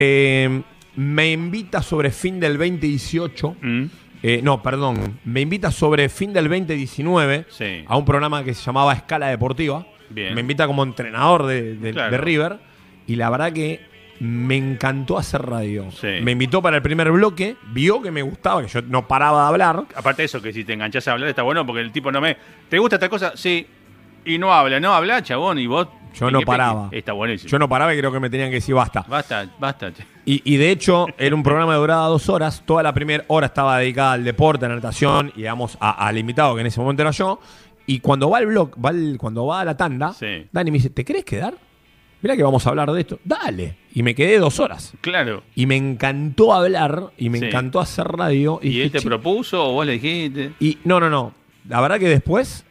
Me invita sobre fin del 2018. Me invita sobre fin del 2019 a un programa que se llamaba Escala Deportiva. Bien. Me invita como entrenador Claro. de River. Y la verdad que me encantó hacer radio. Sí. Me invitó para el primer bloque, vio que me gustaba, que yo no paraba de hablar. Aparte de eso, que si te enganchás a hablar está bueno porque el tipo no me... ¿Te gusta esta cosa? Sí. Y no habla, chabón, y vos... Yo no paraba. Está buenísimo. Yo no paraba y creo que me tenían que decir basta. Basta. Y de hecho, era un programa que duraba 2 horas. Toda la primera hora estaba dedicada al deporte, a la natación y digamos al invitado, que en ese momento era yo. Y cuando va al blog, cuando va a la tanda, Sí. Dani me dice, ¿te querés quedar? Mirá que vamos a hablar de esto. Dale. Y me quedé 2 horas. Claro. Y me encantó hablar y me Sí. encantó hacer radio. ¿Y dije, él te "Che". propuso o vos le dijiste? Y no. La verdad que después,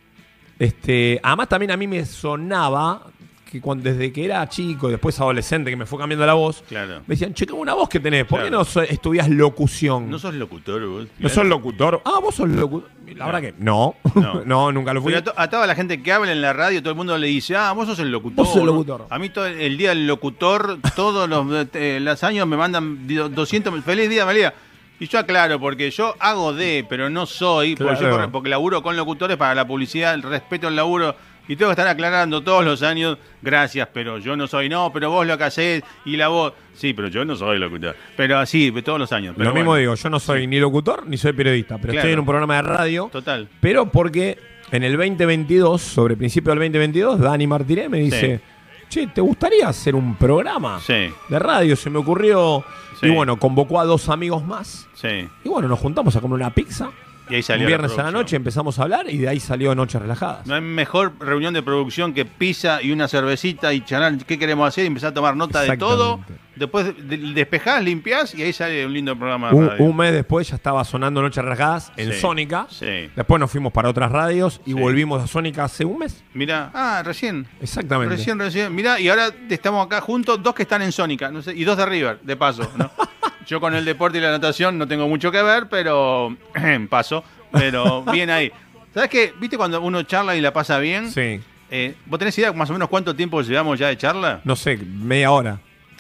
además también a mí me sonaba que desde que era chico y después adolescente, que me fue cambiando la voz, Claro. me decían, che, qué buena voz que tenés. ¿Por qué Claro. no estudias locución? ¿No sos locutor vos? ¿No sos locutor? Ah, vos sos locutor. La verdad que no. No. No, nunca lo fui. Pero a toda la gente que habla en la radio, todo el mundo le dice, vos sos el locutor. Vos sos el ¿no? locutor. A mí todo el día del locutor, todos los años me mandan 200, feliz día, María. Y yo aclaro, porque yo hago pero no soy, Claro. porque laburo con locutores para la publicidad, el respeto al laburo, y tengo que estar aclarando todos los años, gracias, pero yo no soy, no, pero vos lo que hacés, y la voz, sí, pero yo no soy locutor, pero así, todos los años. Pero Lo mismo bueno, digo, yo no soy ni locutor ni soy periodista, pero Claro. estoy en un programa de radio. Total. Pero porque en el 2022, sobre el principio del 2022, Dani Martínez me dice, che, ¿te gustaría hacer un programa Sí. de radio? Se me ocurrió. Sí. Y bueno, convocó a 2 amigos más. Sí, Y bueno, nos juntamos a comer una pizza. y ahí salió Un viernes a la producción. noche empezamos a hablar y de ahí salió Noches Relajadas. No hay mejor reunión de producción que pizza y una cervecita y charlar qué queremos hacer y empezar a tomar nota de todo. Exactamente. Después despejás, limpiás y ahí sale un lindo programa de Un, radio. un mes después ya estaba sonando Noches Relajadas en Sí, Sónica. sí. Después nos fuimos para otras radios y Sí. volvimos a Sónica hace un mes. Mirá, recién. Exactamente. Recién. Mirá, y ahora estamos acá juntos, 2 que están en Sónica, no sé, y 2 de River, de paso, ¿no? Yo con el deporte y la natación no tengo mucho que ver, pero paso, pero bien ahí. ¿Sabes qué? ¿Viste cuando uno charla y la pasa bien? Sí. ¿Vos tenés idea más o menos cuánto tiempo llevamos ya de charla? No sé, media hora.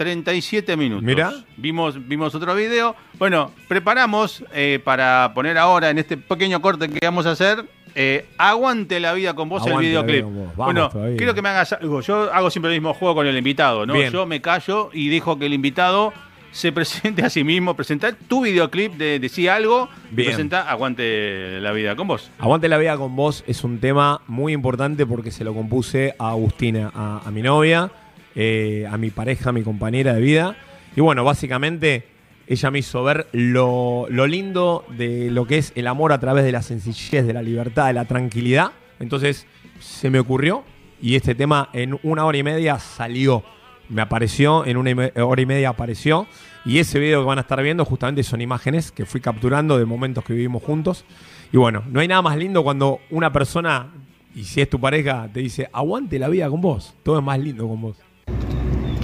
37 minutos. Mirá. Vimos otro video. Bueno, preparamos para poner ahora en este pequeño corte que vamos a hacer. Aguante la vida con vos, Aguante el la videoclip. vida con vos. Vamos Bueno, todavía. quiero que me hagas algo. Yo hago siempre el mismo juego con el invitado, ¿no? Bien. Yo me callo y dejo que el invitado se presente a sí mismo, presenta tu videoclip de sí algo, y Bien. presenta Aguante la vida con vos. Aguante la vida con vos es un tema muy importante porque se lo compuse a Agustina, a mi novia, a mi pareja, a mi compañera de vida. Y bueno, básicamente ella me hizo ver lo lindo de lo que es el amor a través de la sencillez, de la libertad, de la tranquilidad. Entonces se me ocurrió y este tema en 1 hora y media salió. Me apareció, en 1 hora y media apareció. Y ese video que van a estar viendo justamente son imágenes que fui capturando de momentos que vivimos juntos. Y bueno, no hay nada más lindo cuando una persona, y si es tu pareja, te dice, aguante la vida con vos. Todo es más lindo con vos.